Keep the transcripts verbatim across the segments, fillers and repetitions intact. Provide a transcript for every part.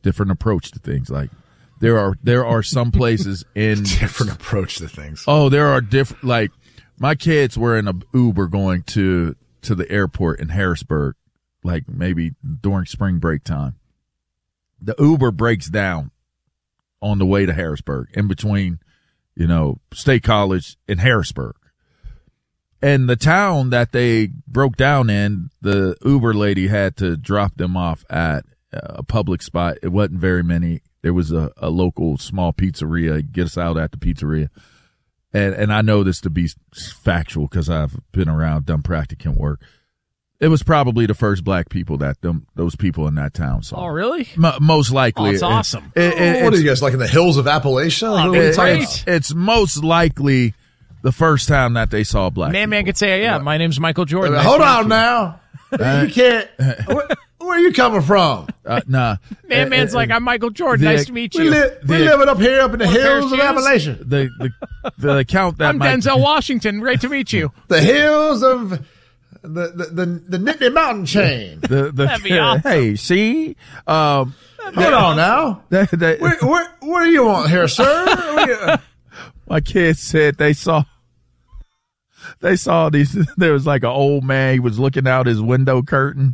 different approach to things. Like there are there are some places in different approach to things. Oh, there are different. Like my kids were in a Uber going to to the airport in Harrisburg, like maybe during spring break time. The Uber breaks down on the way to Harrisburg, in between, you know, State College and Harrisburg. And the town that they broke down in, the Uber lady had to drop them off at a public spot. It wasn't very many. There was a, a local small pizzeria. Get us out at the pizzeria. And and I know this to be factual because I've been around, done practicant work. It was probably the first black people that them those people in that town saw. Oh, really? M- most likely. Oh, it's awesome. It, it, oh, what are you guys, like in the hills of Appalachia? Oh, What are you it's talking great. about? It's most likely the first time that they saw black Man, people. man could say, yeah, my name's Michael Jordan. Wait, Nice hold to meet on you. now. You can't. Where, where are you coming from? Uh, nah. Man, man's Uh, like, I'm Michael Jordan. the- Nice to meet We, you. li- we The- living up here up in the Want a pair hills of of shoes? Appalachia. The the the account that I'm my Denzel Washington. Great to meet you. The hills of the the the, the Nittany Mountain chain. the, the That'd be awesome. hey see um Hold on now. the, the, Where, where, what do you want here, sir? What do you- my kids said they saw they saw these. There was like an old man. He was looking out his window curtain.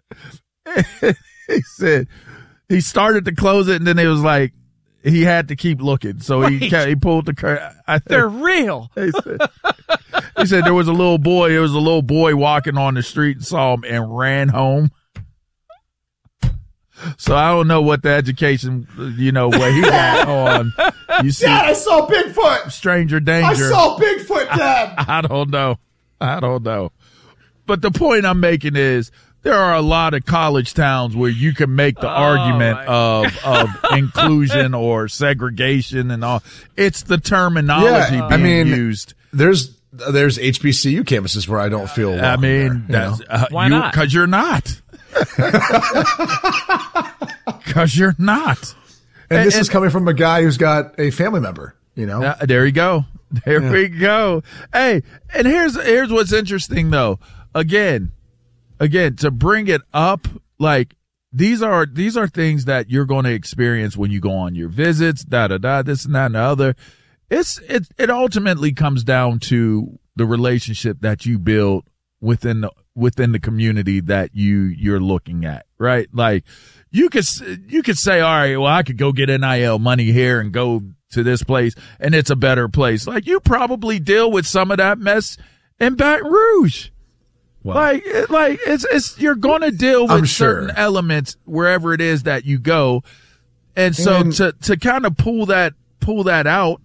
He said he started to close it, and then it was like he had to keep looking. So he Wait. kept, he pulled the curtain. I They're real. He said, he said there was a little boy. There was a little boy walking on the street and saw him and ran home. So I don't know what the education, you know, what he got on. You see, Dad, I saw Bigfoot. stranger danger. I saw Bigfoot, Dad. I don't know. I don't know. But the point I'm making is there are a lot of college towns where you can make the Oh, argument my- of of inclusion or segregation and all. It's the terminology Yeah, being I mean, used. There's there's H B C U campuses where I don't feel welcome I mean, there, you that's, know? uh, Why you, not? Because you're not. Because you're not. and, and- this is and- coming from a guy who's got a family member, you know. Uh, there you go. There Yeah. we go. Hey, and here's here's what's interesting though. Again, again, to bring it up, like these are these are things that you're going to experience when you go on your visits, da da da, this and that and the other. It's it it ultimately comes down to the relationship that you build within the within the community that you you're looking at, right? Like you could s- you could say, all right, well, I could go get N I L money here and go to this place, and it's a better place. Like you probably deal with some of that mess in Baton Rouge. Well, Like, it- like it's it's you're going to deal with I'm certain sure. elements wherever it is that you go, and so And- to to kind of pull that pull that out,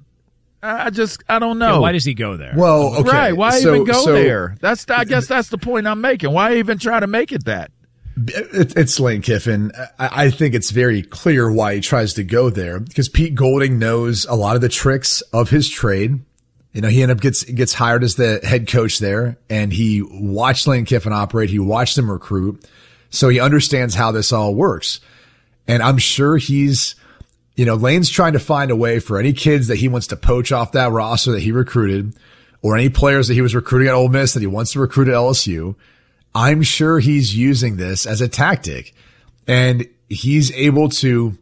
I just I don't know. Yeah, why does he go there? well, okay. Right? Why so, even go so there? That's I guess that's the point I'm making. Why even try to make it that? It, it's Lane Kiffin. I, I think it's very clear why he tries to go there because Pete Golding knows a lot of the tricks of his trade. You know, he ended up gets gets hired as the head coach there, and he watched Lane Kiffin operate. He watched him recruit, so he understands how this all works. And I'm sure he's, you know, Lane's trying to find a way for any kids that he wants to poach off that roster that he recruited, or any players that he was recruiting at Ole Miss that he wants to recruit at L S U. I'm sure he's using this as a tactic, and he's able to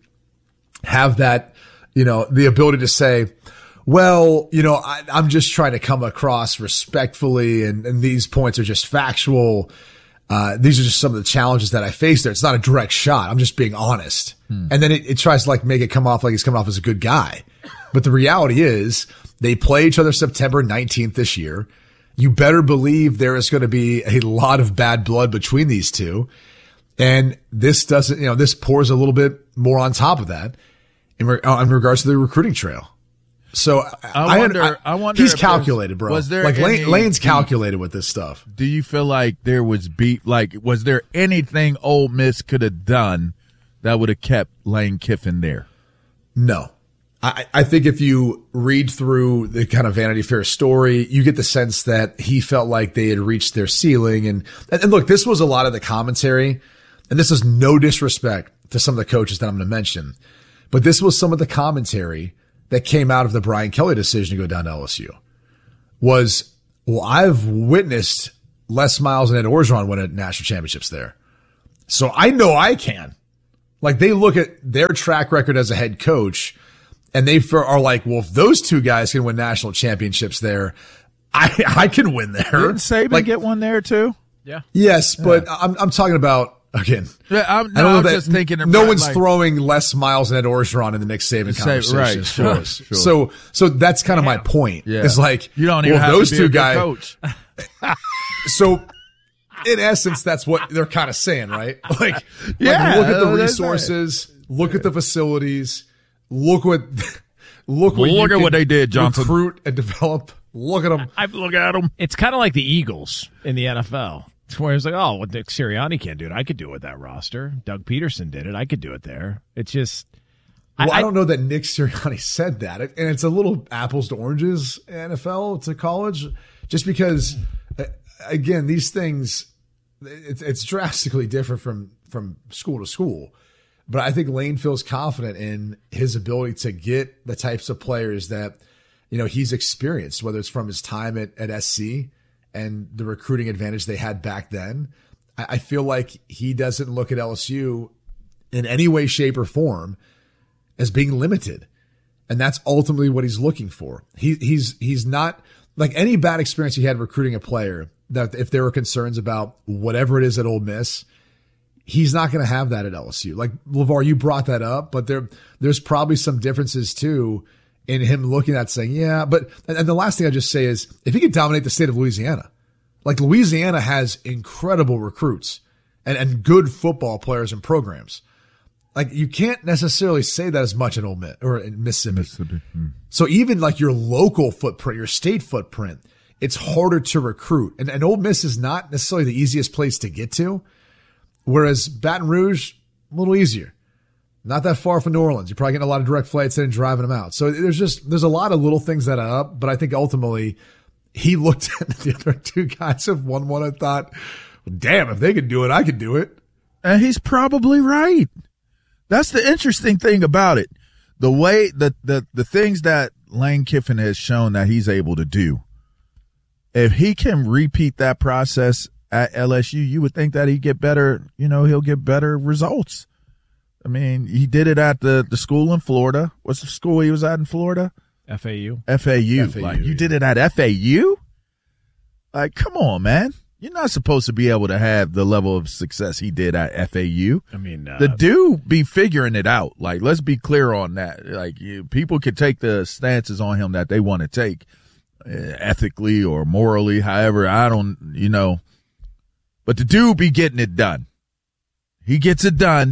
have that, you know, the ability to say, well, you know, I, I'm just trying to come across respectfully, and, and these points are just factual. Uh, these are just some of the challenges that I face there. It's not a direct shot. I'm just being honest. Hmm. And then it, it tries to like make it come off like he's coming off as a good guy. But the reality is they play each other September nineteenth this year. You better believe there is going to be a lot of bad blood between these two. And this doesn't, you know, this pours a little bit more on top of that in, re- in regards to the recruiting trail. So I, I wonder. I, I wonder. he's if there's- calculated, bro. Was there like any Lane, Lane's beef? calculated with this stuff. Do you feel like there was beef? Like, was there anything Ole Miss could have done that would have kept Lane Kiffin there? No. I, I think if you read through the kind of Vanity Fair story, you get the sense that he felt like they had reached their ceiling. And, and, and look, this was a lot of the commentary, and this is no disrespect to some of the coaches that I'm going to mention, but this was some of the commentary that came out of the Brian Kelly decision to go down to L S U was, well, I've witnessed Les Miles and Ed Orgeron win at national championships there. So I know I can. Like they look at their track record as a head coach and they are like, well, if those two guys can win national championships there, I, I can win there. Didn't Saban like, get one there too? Yeah. Yes, but yeah. I'm, I'm talking about, again, yeah, I'm, no, I don't know I'm that just thinking no one's like, throwing Les Miles and Ed Orgeron in the Nick Saban conversation. Right, sure, sure. So, so that's kind of my point. Yeah. It's like, you don't even well, have those to be two a good guys. coach. So, in essence, that's what they're kind of saying, right? Like, yeah, like look at the that's resources, look at the facilities, look what, look what, look you at can what they did, Johnson. Recruit and develop. Look at them. I look at them. It's kind of like the Eagles in the N F L. Where it's like, oh, well, Nick Sirianni can't do it. I could do it with that roster. Doug Peterson did it. I could do it there. It's just. Well, I, I, I don't know that Nick Sirianni said that. And it's a little apples to oranges, N F L to college, just because, again, these things, it's, it's drastically different from, from school to school. But I think Lane feels confident in his ability to get the types of players that, you know, he's experienced, whether it's from his time at, at S C and the recruiting advantage they had back then. I, I feel like he doesn't look at L S U in any way, shape, or form as being limited. And that's ultimately what he's looking for. He, he's, he's not like any bad experience he had recruiting a player that if there were concerns about whatever it is at Ole Miss, he's not going to have that at L S U. Like LeVar, you brought that up, but there, there's probably some differences too in him looking at saying, yeah, but, and, and the last thing I just say is if he could dominate the state of Louisiana, like Louisiana has incredible recruits and, and good football players and programs. Like you can't necessarily say that as much in Ole Miss or in Mississippi. Mississippi. Hmm. So even like your local footprint, your state footprint, it's harder to recruit. And, and Ole Miss is not necessarily the easiest place to get to. Whereas Baton Rouge, a little easier. Not that far from New Orleans. You're probably getting a lot of direct flights in and driving them out. So there's just, there's a lot of little things that are up, but I think ultimately he looked at the other two guys have won one and thought, well, damn, if they could do it, I could do it. And he's probably right. That's the interesting thing about it. The way that the, the things that Lane Kiffin has shown that he's able to do. If he can repeat that process at L S U, you would think that he'd get better, you know, he'll get better results. I mean, he did it at the, the school in Florida. What's the school he was at in Florida? F A U. F A U. F A U, like, you yeah. did it at F A U? Like, come on, man. You're not supposed to be able to have the level of success he did at F A U. I mean, uh, the dude be figuring it out. Like, let's be clear on that. Like, you, people could take the stances on him that they want to take, uh, ethically or morally, however. I don't, you know. But the dude be getting it done. He gets it done,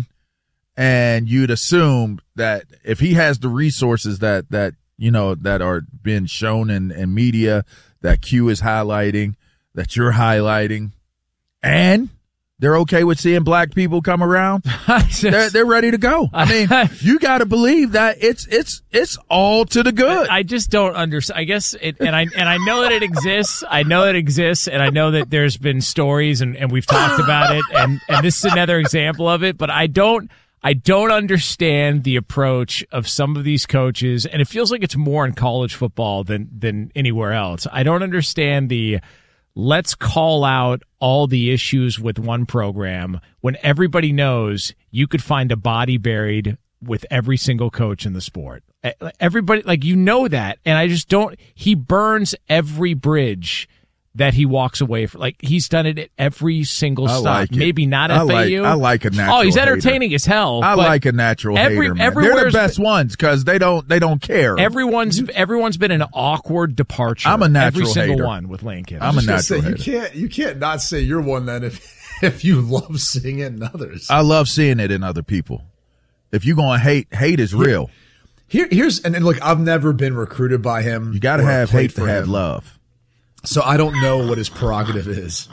and you'd assume that if he has the resources that, that you know, that are being shown in, in media, that Q is highlighting, that you're highlighting, and they're okay with seeing black people come around, they're, they're ready to go. I mean, you got to believe that it's it's it's all to the good. I just don't understand. I guess it, and I and I know that it exists. I know it exists, and I know that there's been stories, and, and we've talked about it, and, and this is another example of it. But I don't I don't understand the approach of some of these coaches, and it feels like it's more in college football than than anywhere else. I don't understand the let's call out all the issues with one program when everybody knows you could find a body buried with every single coach in the sport. Everybody, like, you know that. And I just don't, he burns every bridge that he walks away from. Like, he's done it at every single I stop. like it. Maybe not I F A U. Like, I like a natural Oh, he's hater. entertaining as hell. I but like a natural every, hater, man. They're the everywhere's- best ones because they don't they don't care. Everyone's everyone's been an awkward departure. I'm a natural every single hater. one with Lane Kiffin. I'm a I was gonna natural say, hater. you can't, you can't not say you're one then if, if you love seeing it in others. I love seeing it in other people. If you're going to hate, hate is real. Here, here's, and, and look, I've never been recruited by him. You got to or have played hate to for have him. love. So I don't know what his prerogative is.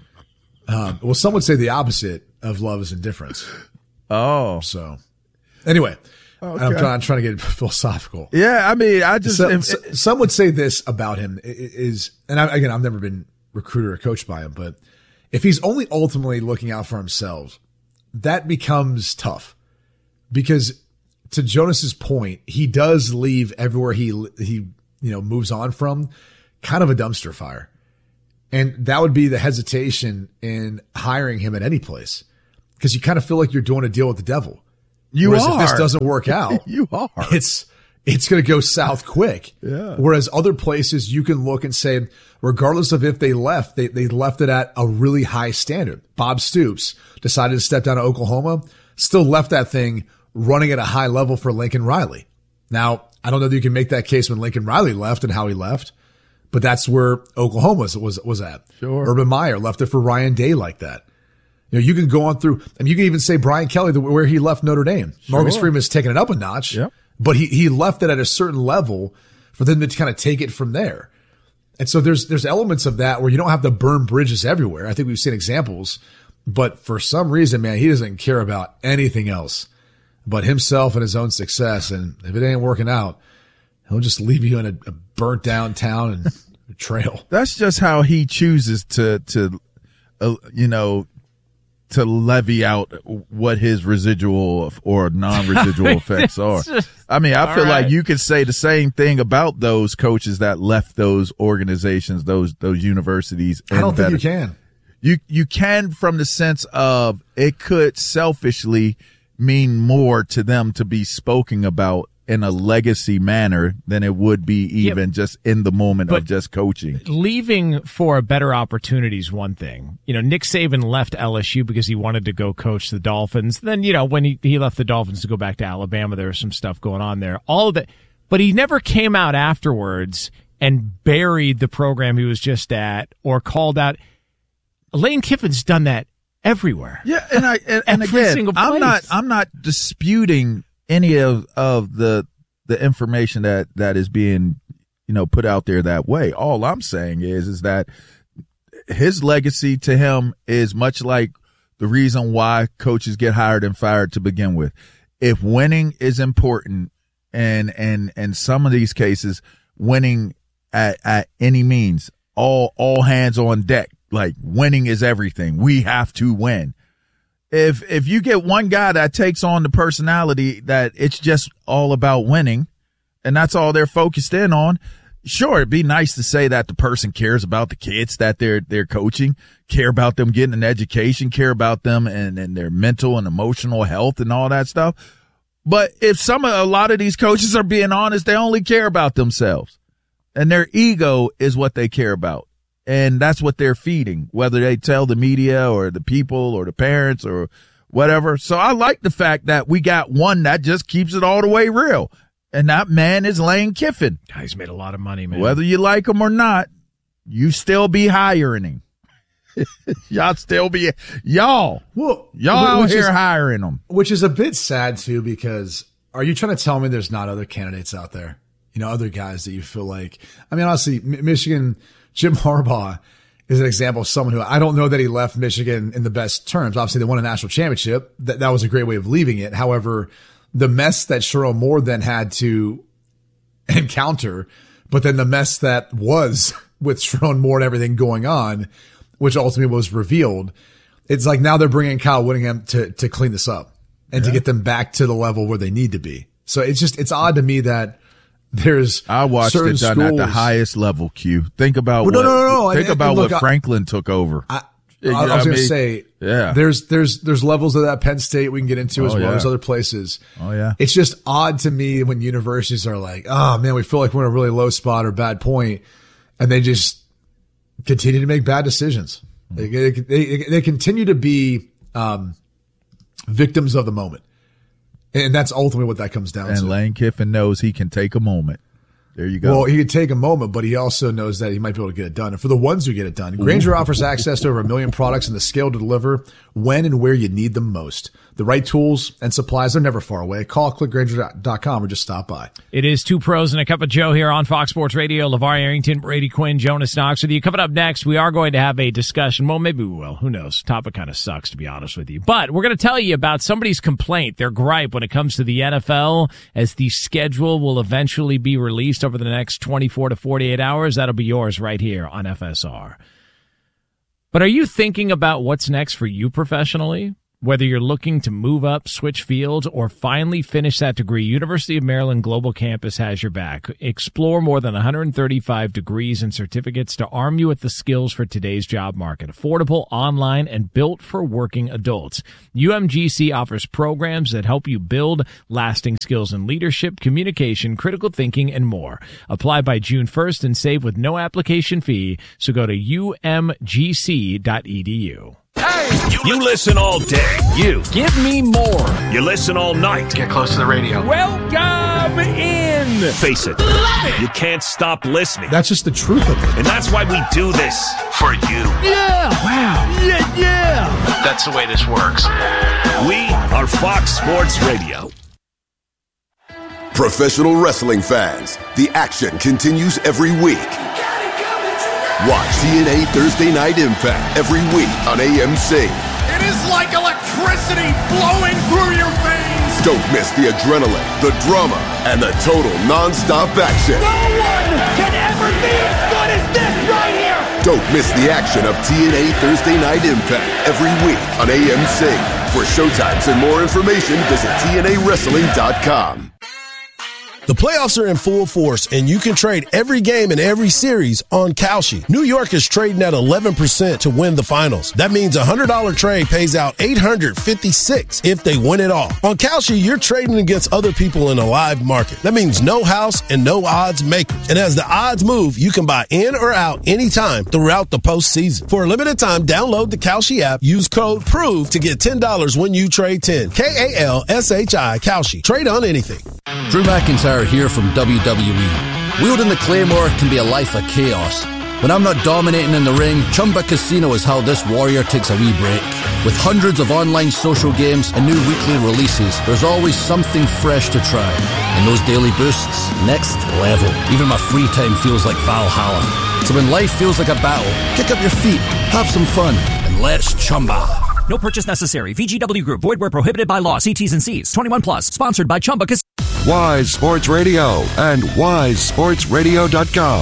Um, well, some would say the opposite of love is indifference. Oh. So anyway, Okay. I'm, trying, I'm trying to get philosophical. Yeah, I mean, I just. So, if- so- some would say this about him i- i- is, and I, again, I've never been recruited or coached by him, but if he's only ultimately looking out for himself, that becomes tough because to Jonas's point, he does leave everywhere he, he, you know, moves on from kind of a dumpster fire. And that would be the hesitation in hiring him at any place because you kind of feel like you're doing a deal with the devil. You Whereas are. if this doesn't work out, you are. It's it's going to go south quick. Yeah. Whereas other places you can look and say, regardless of if they left, they they left it at a really high standard. Bob Stoops decided to step down to Oklahoma, still left that thing running at a high level for Lincoln Riley. Now, I don't know that you can make that case when Lincoln Riley left and how he left, but that's where Oklahoma was was, was at. Sure. Urban Meyer left it for Ryan Day like that. You know, you can go on through, and you can even say Brian Kelly, where he left Notre Dame. Sure. Marcus Freeman's taken it up a notch, yep. but he, he left it at a certain level for them to kind of take it from there. And so there's, there's elements of that where you don't have to burn bridges everywhere. I think we've seen examples, but for some reason, man, he doesn't care about anything else but himself and his own success. And if it ain't working out, he'll just leave you in a, a burnt down town and a trail. That's just how he chooses to, to, uh, you know, to levy out what his residual or non-residual I mean, effects are. Just, I mean, I feel right. like you could say the same thing about those coaches that left those organizations, those those universities. I don't think you can. You you can, from the sense of it could selfishly mean more to them to be spoken about in a legacy manner than it would be even yep. just in the moment but of just coaching. Leaving for a better opportunity is one thing. You know, Nick Saban left L S U because he wanted to go coach the Dolphins. Then, you know, when he, he left the Dolphins to go back to Alabama, there was some stuff going on there. All of that. But he never came out afterwards and buried the program he was just at or called out. Lane Kiffin's done that everywhere. Yeah, and I and, and again, I'm not I'm not disputing any of, of the the information that, that is being, you know, put out there that way. All I'm saying is is that his legacy to him is much like the reason why coaches get hired and fired to begin with. If winning is important, and and and some of these cases, winning at at any means, all all hands on deck, like winning is everything. We have to win. If if you get one guy that takes on the personality that it's just all about winning, and that's all they're focused in on, sure, it'd be nice to say that the person cares about the kids that they're they're coaching, care about them getting an education, care about them and, and their mental and emotional health and all that stuff. But if some of a lot of these coaches are being honest, they only care about themselves, and their ego is what they care about. And that's what they're feeding, whether they tell the media or the people or the parents or whatever. So I like the fact that we got one that just keeps it all the way real. And that man is Lane Kiffin. He's made a lot of money, man. Whether you like him or not, you still be hiring him. y'all still be, y'all, well, y'all out here is, hiring him. Which is a bit sad, too, because are you trying to tell me there's not other candidates out there? You know, other guys that you feel like, I mean, honestly, M- Michigan, Jim Harbaugh is an example of someone who I don't know that he left Michigan in the best terms. Obviously, they won a national championship. That, that was a great way of leaving it. However, the mess that Sherrone Moore then had to encounter, but then the mess that was with Sherrone Moore and everything going on, which ultimately was revealed, it's like now they're bringing Kyle Whittingham to, to clean this up and yeah. to get them back to the level where they need to be. So it's just, it's odd to me that there's I watched it done schools, at the highest level, Q. Think about well, what, no, no, no, no. Think and, about and look, what Franklin took over. I, You I, I was going to say, yeah. there's, there's, there's levels of that Penn State we can get into as oh, well. Yeah. There's other places. Oh yeah. It's just odd to me when universities are like, oh man, we feel like we're in a really low spot or bad point, and they just continue to make bad decisions. Mm-hmm. They, they, they continue to be, um, victims of the moment. And that's ultimately what that comes down and to. And Lane Kiffin knows he can take a moment. There you go. Well, he could take a moment, but he also knows that he might be able to get it done. And for the ones who get it done, Grainger offers access to over a million products and the scale to deliver when and where you need them most. The right tools and supplies are never far away. Call click grainger dot com or just stop by. It is Two Pros and a Cup of Joe here on Fox Sports Radio. LeVar Arrington, Brady Quinn, Jonas Knox with you. Coming up next, we are going to have a discussion. Well, maybe we will. Who knows? Topic kind of sucks, to be honest with you. But we're going to tell you about somebody's complaint, their gripe when it comes to the N F L, as the schedule will eventually be released over the next twenty-four to forty-eight hours. That'll be yours right here on F S R. But are you thinking about what's next for you professionally? Whether you're looking to move up, switch fields, or finally finish that degree, University of Maryland Global Campus has your back. Explore more than one hundred thirty-five degrees and certificates to arm you with the skills for today's job market. Affordable, online, and built for working adults. U M G C offers programs that help you build lasting skills in leadership, communication, critical thinking, and more. Apply by June first and save with no application fee, so go to U M G C dot E D U. Hey! You, you listen all day. You. Give me more. You listen all night. Get close to the radio. Welcome in. Face it. Love it. You can't stop listening. That's just the truth of it. And that's why we do this. For you. Yeah. Wow. Yeah, yeah. That's the way this works. We are Fox Sports Radio. Professional wrestling fans, the action continues every week. Watch T N A Thursday Night Impact every week on A M C. It is like electricity flowing through your veins. Don't miss the adrenaline, the drama, and the total non-stop action. No one can ever be as good as this right here. Don't miss the action of T N A Thursday Night Impact every week on A M C. For showtimes and more information, visit T N A wrestling dot com. The playoffs are in full force, and you can trade every game in every series on Kalshi. New York is trading at eleven percent to win the finals. That means a one hundred dollars trade pays out eight hundred fifty-six dollars if they win it all. On Kalshi, you're trading against other people in a live market. That means no house and no odds makers. And as the odds move, you can buy in or out anytime throughout the postseason. For a limited time, download the Kalshi app, use code PROVE to get ten dollars when you trade ten. K A L S H I, Kalshi. Trade on anything. Drew McIntyre here from W W E. Wielding the Claymore can be a life of chaos. When I'm not dominating in the ring, Chumba Casino is how this warrior takes a wee break. With hundreds of online social games and new weekly releases, there's always something fresh to try. And those daily boosts, next level. Even my free time feels like Valhalla. So when life feels like a battle, kick up your feet, have some fun, and let's Chumba. No purchase necessary. V G W Group. Void where prohibited by law. See T's and C's. twenty-one plus. Sponsored by Chumba Casino. Wise Sports Radio and wise sports radio dot com.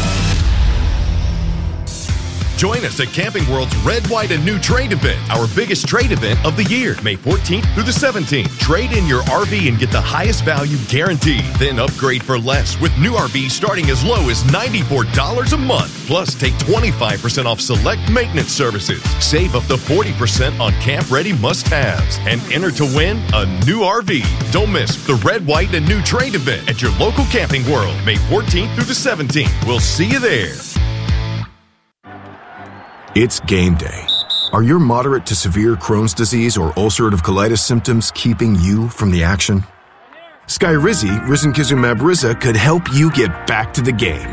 Join us at Camping World's Red, White, and New Trade event, our biggest trade event of the year, May fourteenth through the seventeenth. Trade in your R V and get the highest value guaranteed. Then upgrade for less with new R Vs starting as low as ninety-four dollars a month. Plus, take twenty-five percent off select maintenance services. Save up to forty percent on camp-ready must-haves. And enter to win a new R V. Don't miss the Red, White, and New Trade event at your local Camping World, May fourteenth through the seventeenth. We'll see you there. It's game day. Are your moderate to severe Crohn's disease or ulcerative colitis symptoms keeping you from the action? Skyrizi, risankizumab Riza, could help you get back to the game.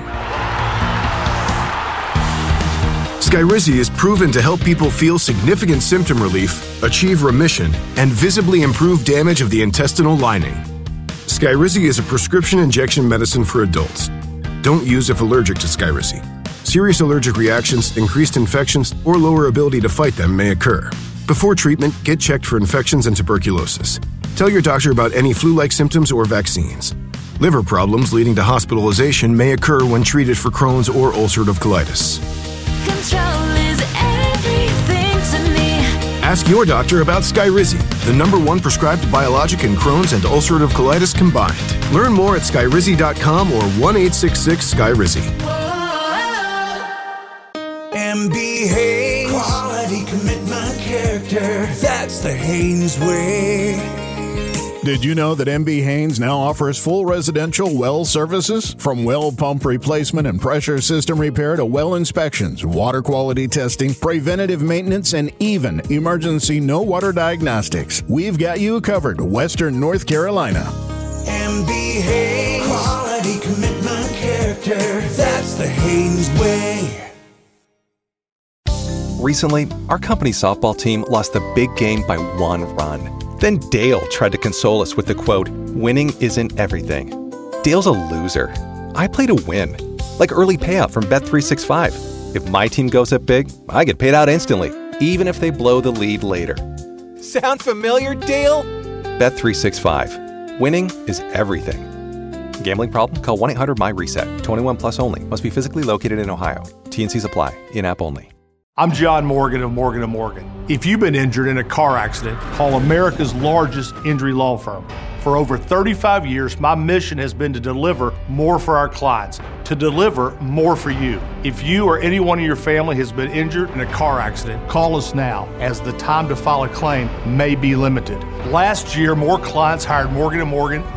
Skyrizi is proven to help people feel significant symptom relief, achieve remission, and visibly improve damage of the intestinal lining. Skyrizi is a prescription injection medicine for adults. Don't use if allergic to Skyrizi. Serious allergic reactions, increased infections, or lower ability to fight them may occur. Before treatment, get checked for infections and tuberculosis. Tell your doctor about any flu-like symptoms or vaccines. Liver problems leading to hospitalization may occur when treated for Crohn's or ulcerative colitis. Control is everything to me. Ask your doctor about Skyrizi, the number one prescribed biologic in Crohn's and ulcerative colitis combined. Learn more at skyrizi dot com or one eight six six Skyrizi. M B Haynes, quality, commitment, character, that's the Haynes way. Did you know that M B Haynes now offers full residential well services? From well pump replacement and pressure system repair to well inspections, water quality testing, preventative maintenance, and even emergency no water diagnostics. We've got you covered, Western North Carolina. M B Haynes, quality, commitment, character, that's the Haynes way. Recently, our company softball team lost the big game by one run. Then Dale tried to console us with the quote, "Winning isn't everything." Dale's a loser. I play to win. Like early payout from Bet three sixty-five. If my team goes up big, I get paid out instantly, even if they blow the lead later. Sound familiar, Dale? Bet three sixty-five. Winning is everything. Gambling problem? Call one eight hundred M Y RESET. twenty-one plus only. Must be physically located in Ohio. T and C's apply. In-app only. I'm John Morgan of Morgan and Morgan. If you've been injured in a car accident, call America's largest injury law firm. For over thirty-five years, my mission has been to deliver more for our clients, to deliver more for you. If you or anyone in your family has been injured in a car accident, call us now, as the time to file a claim may be limited. Last year, more clients hired Morgan and Morgan